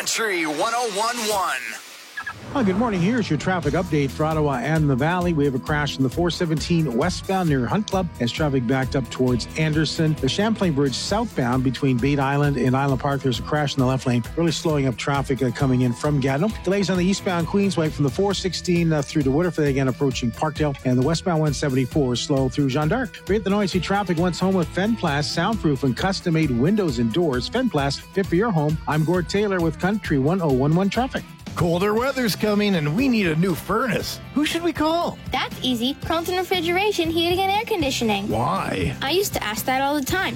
Country 101.1. Well, good morning. Here's your traffic update for Ottawa and the Valley. We have a crash in the 417 westbound near Hunt Club as traffic backed up towards Anderson. The Champlain Bridge southbound between Bate Island and Island Park. There's a crash in the left lane, really slowing up traffic coming in from Gatineau. Delays on the eastbound Queensway from the 416 through to Waterford, again approaching Parkdale. And the westbound 174 is slow through Jeanne d'Arc. Rate the noisy traffic once home with Fenplast, soundproof and custom-made windows and doors. Fenplast, fit for your home. I'm Gord Taylor with Country 101.1 Traffic. Colder weather's coming and we need a new furnace. Who should we call? That's easy. Carlton Refrigeration, Heating and Air Conditioning. Why? I used to ask that all the time.